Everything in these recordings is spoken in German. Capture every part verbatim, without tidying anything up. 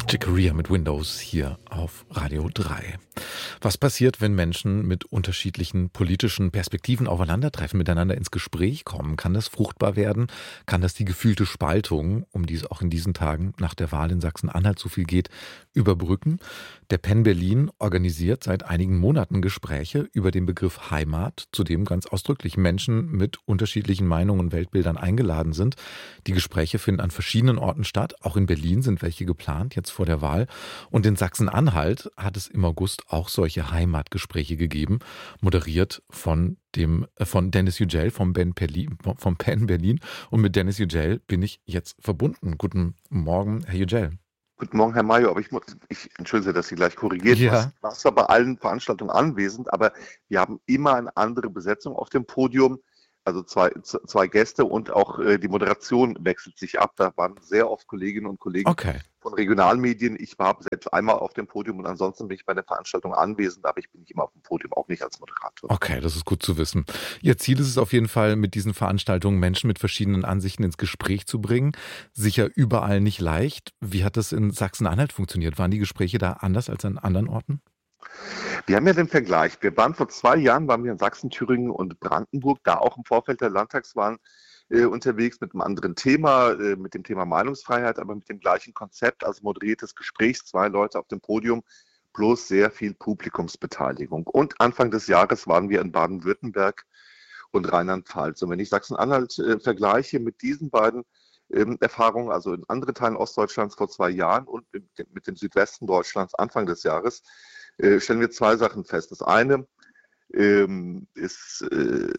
Chick Corea mit Windows hier auf Radio drei. Was passiert, wenn Menschen mit unterschiedlichen politischen Perspektiven aufeinandertreffen, miteinander ins Gespräch kommen? Kann das fruchtbar werden? Kann das die gefühlte Spaltung, um die es auch in diesen Tagen nach der Wahl in Sachsen-Anhalt so viel geht, überbrücken? Der Penn Berlin organisiert seit einigen Monaten Gespräche über den Begriff Heimat, zu dem ganz ausdrücklich Menschen mit unterschiedlichen Meinungen und Weltbildern eingeladen sind. Die Gespräche finden an verschiedenen Orten statt. Auch in Berlin sind welche geplant, jetzt vor der Wahl. Und in Sachsen-Anhalt hat es im August auch solche Heimatgespräche gegeben, moderiert von dem äh, von Dennis Yücel vom Ben Berlin, vom Penn Berlin. Und mit Dennis Yücel bin ich jetzt verbunden. Guten Morgen, Herr Yücel. Guten Morgen, Herr Mayo, aber ich muss, ich entschuldige, dass Sie gleich korrigiert. Ja. Ich war zwar bei allen Veranstaltungen anwesend, aber wir haben immer eine andere Besetzung auf dem Podium. Also zwei, zwei Gäste und auch äh, die Moderation wechselt sich ab. Da waren sehr oft Kolleginnen und Kollegen Okay. von Regionalmedien. Ich war selbst einmal auf dem Podium und ansonsten bin ich bei der Veranstaltung anwesend, aber ich bin nicht immer auf dem Podium, auch nicht als Moderator. Okay, das ist gut zu wissen. Ihr Ziel ist es auf jeden Fall, mit diesen Veranstaltungen Menschen mit verschiedenen Ansichten ins Gespräch zu bringen. Sicher überall nicht leicht. Wie hat das in Sachsen-Anhalt funktioniert? Waren die Gespräche da anders als an anderen Orten? Wir haben ja den Vergleich. Wir waren vor zwei Jahren, waren wir in Sachsen, Thüringen und Brandenburg, da auch im Vorfeld der Landtagswahlen äh, unterwegs mit einem anderen Thema, äh, mit dem Thema Meinungsfreiheit, aber mit dem gleichen Konzept, also moderiertes Gespräch, zwei Leute auf dem Podium, bloß sehr viel Publikumsbeteiligung. Und Anfang des Jahres waren wir in Baden-Württemberg und Rheinland-Pfalz. Und wenn ich Sachsen-Anhalt äh, vergleiche mit diesen beiden ähm, Erfahrungen, also in anderen Teilen Ostdeutschlands vor zwei Jahren und mit, mit dem Südwesten Deutschlands Anfang des Jahres, äh, stellen wir zwei Sachen fest. Das eine ähm, ist äh,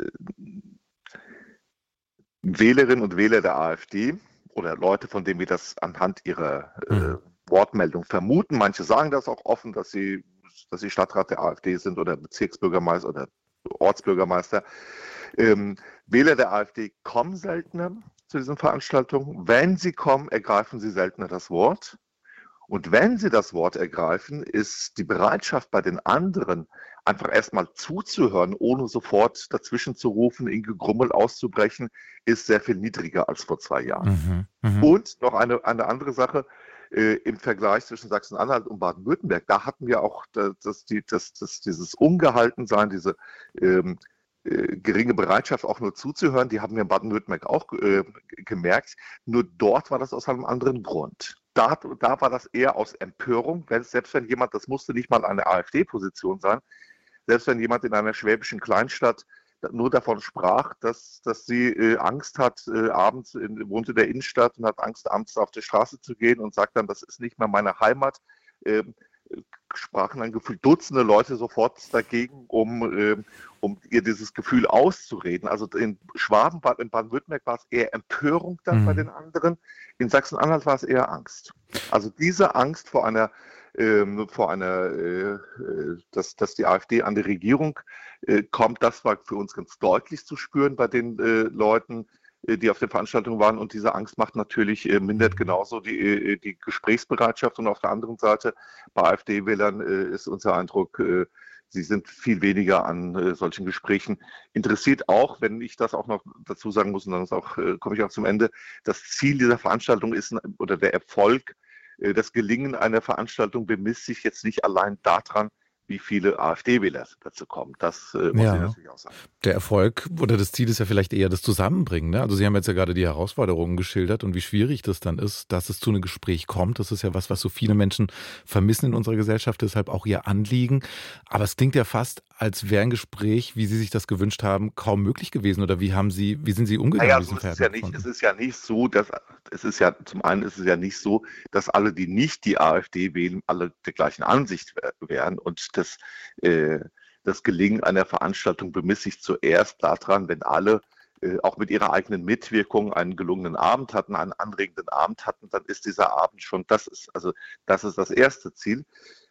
Wählerinnen und Wähler der AfD oder Leute, von denen wir das anhand ihrer äh, Mhm. Wortmeldung vermuten. Manche sagen das auch offen, dass sie, dass sie Stadtrat der AfD sind oder Bezirksbürgermeister oder Ortsbürgermeister. Ähm, Wähler der AfD kommen seltener zu diesen Veranstaltungen. Wenn sie kommen, ergreifen sie seltener das Wort. Und wenn sie das Wort ergreifen, ist die Bereitschaft bei den anderen, einfach erstmal zuzuhören, ohne sofort dazwischen zu rufen, in Gegrummel auszubrechen, ist sehr viel niedriger als vor zwei Jahren. Mhm. Mhm. Und noch eine, eine andere Sache, äh, im Vergleich zwischen Sachsen-Anhalt und Baden-Württemberg, da hatten wir auch das, das, die, das, das, dieses Ungehaltensein, diese ähm, äh, geringe Bereitschaft, auch nur zuzuhören, die haben wir in Baden-Württemberg auch äh, gemerkt. Nur dort war das aus einem anderen Grund. Da, da war das eher aus Empörung, wenn, selbst wenn jemand, das musste nicht mal eine AfD-Position sein, selbst wenn jemand in einer schwäbischen Kleinstadt nur davon sprach, dass, dass sie äh, Angst hat, äh, abends in, wohnt in der Innenstadt und hat Angst, abends auf die Straße zu gehen und sagt dann, das ist nicht mehr meine Heimat, äh, sprachen dann gefühlt Dutzende Leute sofort dagegen, um, äh, um ihr dieses Gefühl auszureden. Also in Schwaben, in Baden-Württemberg war es eher Empörung dann Mhm. bei den anderen, in Sachsen-Anhalt war es eher Angst. Also diese Angst vor einer Ähm, vor einer, äh, dass, dass die AfD an die Regierung äh, kommt, das war für uns ganz deutlich zu spüren bei den äh, Leuten, äh, die auf der Veranstaltung waren. Und diese Angst macht natürlich, äh, mindert genauso die, äh, die Gesprächsbereitschaft. Und auf der anderen Seite, bei AfD-Wählern äh, ist unser Eindruck, äh, sie sind viel weniger an äh, solchen Gesprächen interessiert, auch wenn ich das auch noch dazu sagen muss, und dann ist auch, äh, komme ich auch zum Ende, das Ziel dieser Veranstaltung ist, oder der Erfolg, das Gelingen einer Veranstaltung bemisst sich jetzt nicht allein daran, wie viele AfD-Wähler dazu kommen. Das äh, muss Ja. ich natürlich auch sagen. Der Erfolg oder das Ziel ist ja vielleicht eher das Zusammenbringen. Ne? Also Sie haben jetzt ja gerade die Herausforderungen geschildert und wie schwierig das dann ist, dass es zu einem Gespräch kommt. Das ist ja was, was so viele Menschen vermissen in unserer Gesellschaft, deshalb auch ihr Anliegen. Aber es klingt ja fast, als wäre ein Gespräch, wie Sie sich das gewünscht haben, kaum möglich gewesen. Oder wie haben Sie, wie sind Sie umgegangen Naja, mit so diesem ist es ja nicht. Fernfront? Es ist ja nicht so, dass es ist ja zum einen ist es ja nicht so, dass alle, die nicht die AfD wählen, alle der gleichen Ansicht wären. Und das, äh, das Gelingen einer Veranstaltung bemisst sich zuerst daran, wenn alle äh, auch mit ihrer eigenen Mitwirkung einen gelungenen Abend hatten, einen anregenden Abend hatten, dann ist dieser Abend schon, das ist also das ist das erste Ziel.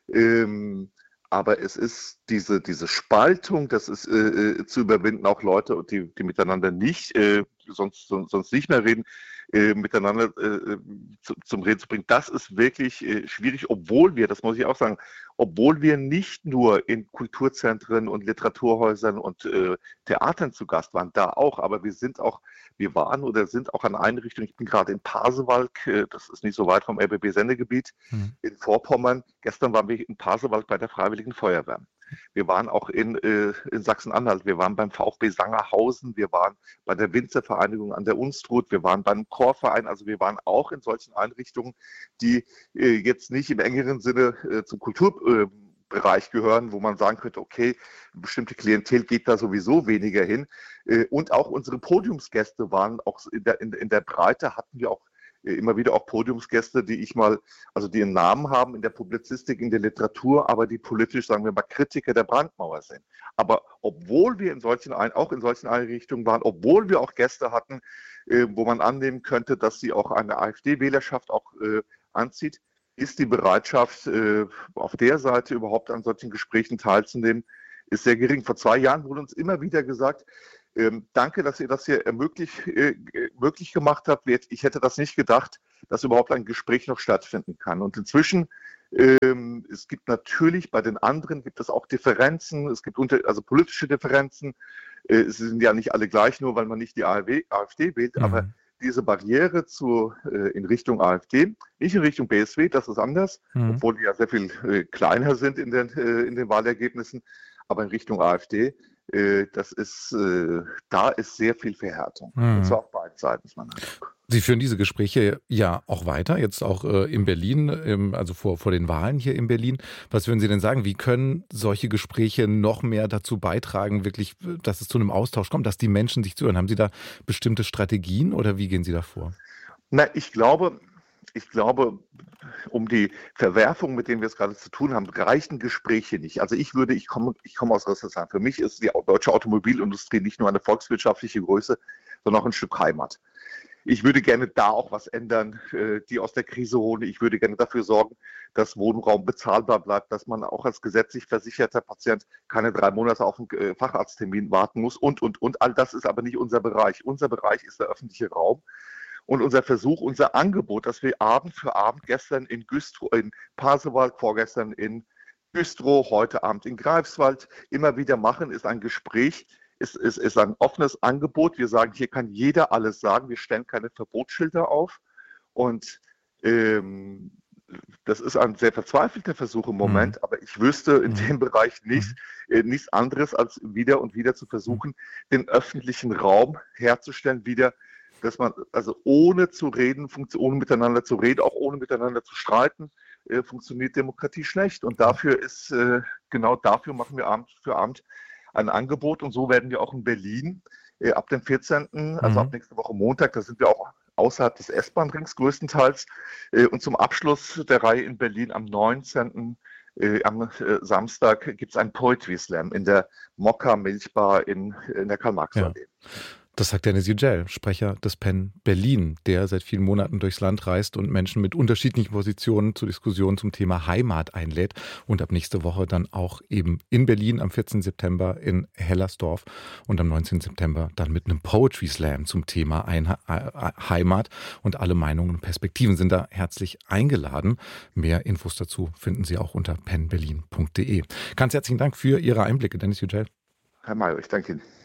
Ähm, aber es ist diese, diese Spaltung, das ist äh, zu überwinden, auch Leute, die, die miteinander nicht, äh, sonst, sonst nicht mehr reden, äh, miteinander äh, zu, zum Reden zu bringen. Das ist wirklich äh, schwierig, obwohl wir, das muss ich auch sagen, obwohl wir nicht nur in Kulturzentren und Literaturhäusern und äh, Theatern zu Gast waren, da auch, aber wir sind auch, wir waren oder sind auch an Einrichtungen, ich bin gerade in Pasewalk, äh, das ist nicht so weit vom R B B-Sendegebiet, mhm. in Vorpommern. Gestern waren wir in Pasewalk bei der Freiwilligen Feuerwehr. Wir waren auch in, äh, in Sachsen-Anhalt, wir waren beim VfB Sangerhausen, wir waren bei der Winzervereinigung an der Unstrut, wir waren beim Chorverein, also wir waren auch in solchen Einrichtungen, die äh, jetzt nicht im engeren Sinne äh, zum Kulturbereich gehören, wo man sagen könnte, okay, eine bestimmte Klientel geht da sowieso weniger hin. Äh, und auch unsere Podiumsgäste waren auch in der, in, in der Breite, hatten wir auch immer wieder auch Podiumsgäste, die ich mal, also die einen Namen haben in der Publizistik, in der Literatur, aber die politisch, sagen wir mal, Kritiker der Brandmauer sind. Aber obwohl wir in solchen, auch in solchen Einrichtungen waren, obwohl wir auch Gäste hatten, äh, wo man annehmen könnte, dass sie auch eine AfD-Wählerschaft auch äh, anzieht, ist die Bereitschaft, äh, auf der Seite überhaupt an solchen Gesprächen teilzunehmen, ist sehr gering. Vor zwei Jahren wurde uns immer wieder gesagt, Ähm, danke, dass ihr das hier ermöglicht, äh, möglich gemacht habt. Ich hätte das nicht gedacht, dass überhaupt ein Gespräch noch stattfinden kann. Und inzwischen, ähm, es gibt natürlich bei den anderen, gibt es auch Differenzen, es gibt unter, also politische Differenzen. Äh, es sind ja nicht alle gleich, nur weil man nicht die AfD wählt, mhm. aber diese Barriere zu, äh, in Richtung AfD, nicht in Richtung B S W, das ist anders, mhm. obwohl die ja sehr viel äh, kleiner sind in den, äh, in den Wahlergebnissen, aber in Richtung AfD, das ist, da ist sehr viel Verhärtung. Mhm. Und zwar auf beiden Seiten, ist man Eindruck. Sie führen diese Gespräche ja auch weiter, jetzt auch in Berlin, also vor, vor den Wahlen hier in Berlin. Was würden Sie denn sagen? Wie können solche Gespräche noch mehr dazu beitragen, wirklich, dass es zu einem Austausch kommt, dass die Menschen sich zuhören? Haben Sie da bestimmte Strategien oder wie gehen Sie da vor? Na, ich glaube, ich glaube, um die Verwerfung, mit denen wir es gerade zu tun haben, reichen Gespräche nicht. Also ich würde, ich komme, ich komme aus Rüsselsheim. Für mich ist die deutsche Automobilindustrie nicht nur eine volkswirtschaftliche Größe, sondern auch ein Stück Heimat. Ich würde gerne da auch was ändern, die aus der Krise holen. Ich würde gerne dafür sorgen, dass Wohnraum bezahlbar bleibt, dass man auch als gesetzlich versicherter Patient keine drei Monate auf einen Facharzttermin warten muss und, und, und. All das ist aber nicht unser Bereich. Unser Bereich ist der öffentliche Raum. Und unser Versuch, unser Angebot, das wir Abend für Abend, gestern in Güstrow, in Pasewalk, vorgestern in Güstrow, heute Abend in Greifswald, immer wieder machen, ist ein Gespräch, ist, ist, ist ein offenes Angebot. Wir sagen, hier kann jeder alles sagen. Wir stellen keine Verbotsschilder auf. Und ähm, das ist ein sehr verzweifelter Versuch im Moment, mhm. aber ich wüsste in mhm. dem Bereich nicht, mhm. äh, nichts anderes, als wieder und wieder zu versuchen, den öffentlichen Raum herzustellen, wieder, dass man, also ohne zu reden, ohne miteinander zu reden, auch ohne miteinander zu streiten, äh, funktioniert Demokratie schlecht. Und dafür ist, äh, genau dafür machen wir Abend für Abend ein Angebot. Und so werden wir auch in Berlin äh, ab dem vierzehnten, also mhm. ab nächste Woche Montag, da sind wir auch außerhalb des S-Bahn-Rings größtenteils. Äh, und zum Abschluss der Reihe in Berlin am neunzehnten Äh, am äh, Samstag gibt es einen Poetry Slam in der Mokka Milchbar in, in der Karl-Marx-Allee. Ja. Das sagt Dennis Yücel, Sprecher des PEN Berlin, der seit vielen Monaten durchs Land reist und Menschen mit unterschiedlichen Positionen zur Diskussion zum Thema Heimat einlädt und ab nächste Woche dann auch eben in Berlin am vierzehnten September in Hellersdorf und am neunzehnten September dann mit einem Poetry Slam zum Thema Heimat, und alle Meinungen und Perspektiven sind da herzlich eingeladen. Mehr Infos dazu finden Sie auch unter pen berlin punkt de. Ganz herzlichen Dank für Ihre Einblicke, Dennis Yücel. Herr Mayer, ich danke Ihnen.